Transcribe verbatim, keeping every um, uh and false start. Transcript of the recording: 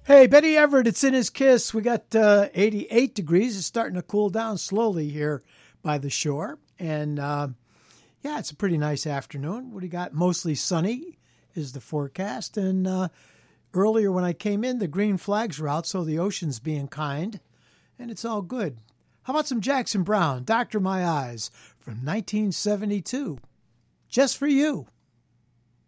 Hey, Betty Everett, it's in his kiss. We got uh, eighty-eight degrees. It's starting to cool down slowly here by the shore. And uh, yeah, it's a pretty nice afternoon. What do you got? Mostly sunny is the forecast. And uh, earlier when I came in, the green flags were out, so the ocean's being kind. And it's all good. How about some Jackson Browne, Doctor My Eyes, from nineteen seventy-two? Just for you.